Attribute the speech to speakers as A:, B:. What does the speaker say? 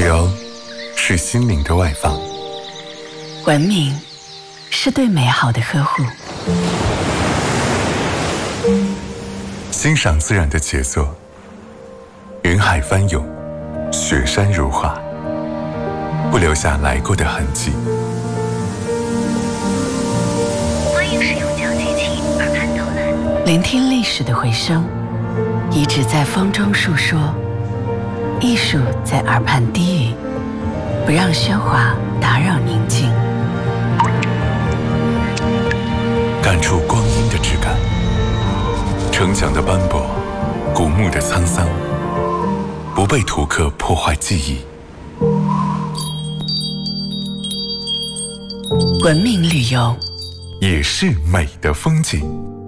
A: 流是心灵的外放，
B: 文明是对美好的呵护。
A: 欣赏自然的杰作，云海翻涌，雪山如画，不留下来过的痕迹。
C: 欢迎使用脚机器耳畔导览，
B: 聆听历史的回声，遗址在风中述说，艺术在耳畔低语，不让喧哗打扰宁静，
A: 感触光阴的质感，城墙的斑驳，古墓的沧桑，不被图刻破坏记忆。
B: 文明旅游
A: 也是美的风景。